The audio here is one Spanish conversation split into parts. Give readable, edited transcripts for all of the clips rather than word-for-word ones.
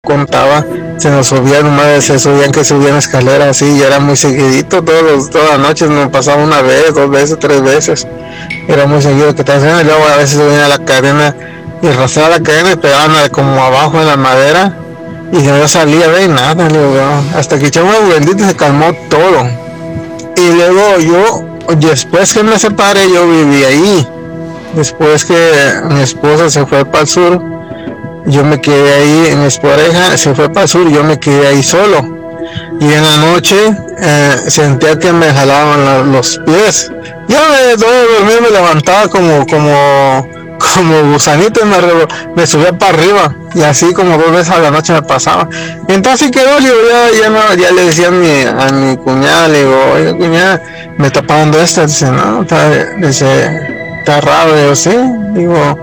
contaba, se nos subían, nomás se subían escaleras así, y era muy seguidito, todas las noches nos pasaba una vez, 2 veces, 3 veces, era muy seguido que estaban haciendo, y luego a veces subían a la cadena y arrastraba la cadena y pegaban como abajo en la madera, y yo salía de nada, luego, hasta que echamos un bendito y se calmó todo. Y luego después que me separé, yo viví ahí. Después que mi esposa se fue para el sur, yo me quedé ahí, mi pareja se fue para el sur, yo me quedé ahí solo. Y en la noche sentía que me jalaban los pies. Ya me levantaba como gusanito y me subía para arriba. Y así como 2 veces a la noche me pasaba. Y entonces quedó, ya le decía a mi cuñada, le digo, oye cuñada, me está pagando esta. Dice, no, está raro. Yo sí, digo,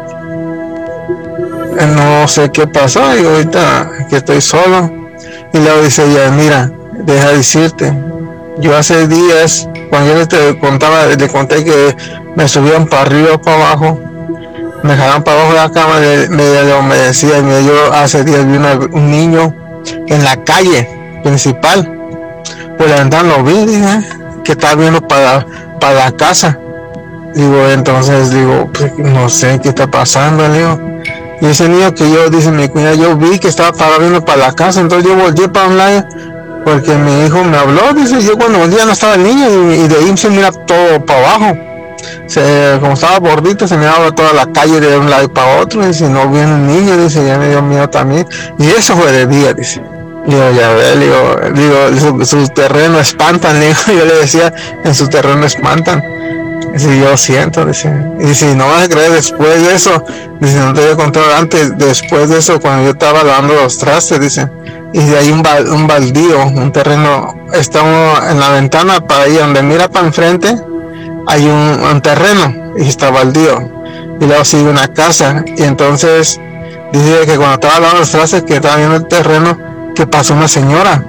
no sé qué pasó, digo, ahorita que estoy solo. Y luego dice ella, mira, deja decirte, yo hace días, cuando yo le conté que me subían para arriba o para abajo, me jalaban para abajo de la cama, me decía, yo hace días vi un niño en la calle principal, por la ventana lo vi, dije, que estaba viendo para la casa. Digo, entonces, pues, no sé qué está pasando, le digo. Y ese niño que dice mi cuñada, yo vi que estaba parado viendo para la casa, entonces yo volteé para un lado, porque mi hijo me habló, dice, yo cuando volteé no estaba el niño, y de ahí se mira todo para abajo. Como estaba gordito, se miraba toda la calle de un lado para otro, y dice, no viene el niño, dice, ya me dio miedo también. Y eso fue de día, dice. Digo, ya ve, digo, su terreno espantan, digo, yo le decía, en su terreno espantan. Dice, yo siento, dice, y dice, no vas a creer, después de eso, dice, no te voy a contar antes, después de eso, cuando yo estaba lavando los trastes, dice, y de ahí un baldío, un terreno, estamos en la ventana para ahí, donde mira para enfrente, hay un terreno, y está baldío, y luego sigue una casa, y entonces, dice que cuando estaba lavando los trastes, que estaba viendo el terreno, que pasó una señora,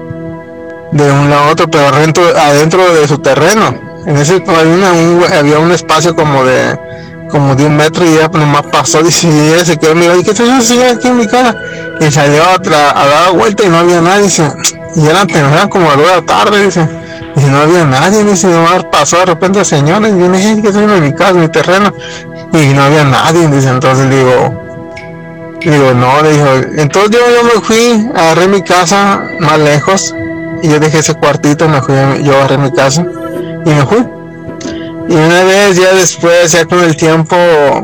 de un lado a otro, pero adentro de su terreno. En ese había un espacio como de 1 metro, y ella nomás pasó, dice, y ella se quedó mirando, ¿y qué está haciendo señora aquí en mi casa? Y salió a dar vuelta y no había nadie, dice, y eran como a 2 de la tarde, dice, y no había nadie, dice, nomás pasó de repente la señora, y viene, ¿qué está haciendo en mi casa, en mi terreno? Y no había nadie, dice, entonces digo, no, le dijo, entonces yo me fui, agarré mi casa más lejos, y yo dejé ese cuartito, yo agarré mi casa, y me fui. Y una vez, ya después, ya con el tiempo,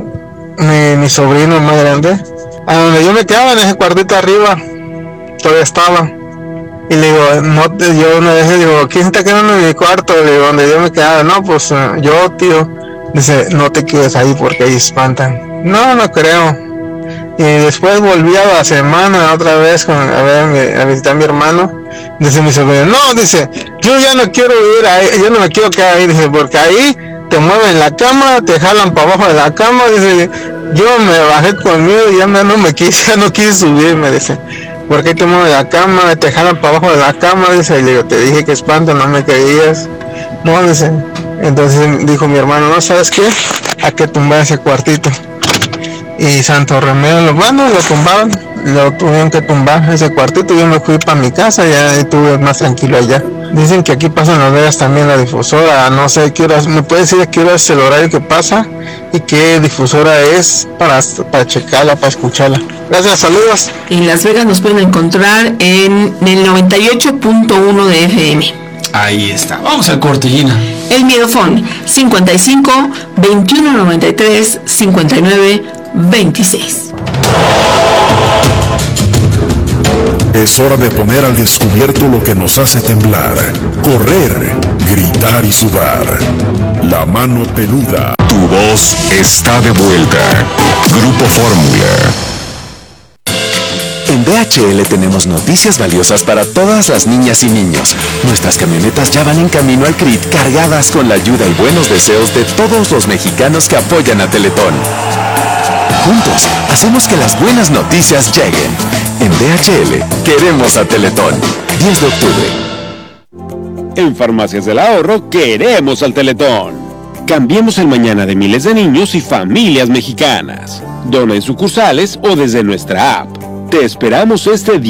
mi sobrino más grande, a donde yo me quedaba, en ese cuartito arriba, todavía estaba. Y le digo, yo una vez le digo, ¿quién está quedando en mi cuarto? Le digo, donde yo me quedaba, no, pues yo, tío. Dice, no te quedes ahí porque ahí espantan. No creo. Y después volví a la semana otra vez a visitar a mi hermano. Dice mi sobrino, no, dice, yo ya no quiero ir ahí, yo no me quiero quedar ahí, dice, porque ahí te mueven la cama, te jalan para abajo de la cama, dice, yo me bajé con miedo y ya no quise subirme, dice, porque ahí te mueven la cama, te jalan para abajo de la cama, dice, y le digo, te dije que espanto, no me creías. No, dice, entonces dijo mi hermano, no, ¿sabes qué? Hay que tumbar ese cuartito. Y Santo Remedio lo tumbaron, lo tuvieron que tumbar ese cuartito. Yo me fui para mi casa y ya estuve más tranquilo allá. Dicen que aquí pasan Las Vegas también la difusora, no sé qué horas, ¿me puedes decir a qué hora es el horario que pasa? ¿Y qué difusora es para checarla, para escucharla? Gracias, saludos. En Las Vegas nos pueden encontrar en el 98.1 de FM. Ahí está, vamos al corte, Gina. El Miedofón, 55 21 93 59 26. Es hora de poner al descubierto lo que nos hace temblar, correr, gritar y sudar. La mano peluda. Tu voz está de vuelta. Grupo Fórmula. En DHL tenemos noticias valiosas para todas las niñas y niños. Nuestras camionetas ya van en camino al CRIT cargadas con la ayuda y buenos deseos de todos los mexicanos que apoyan a Teletón. Juntos, hacemos que las buenas noticias lleguen. En DHL, queremos a Teletón. 10 de octubre. En Farmacias del Ahorro, queremos al Teletón. Cambiemos el mañana de miles de niños y familias mexicanas. Dona en sucursales o desde nuestra app. Te esperamos este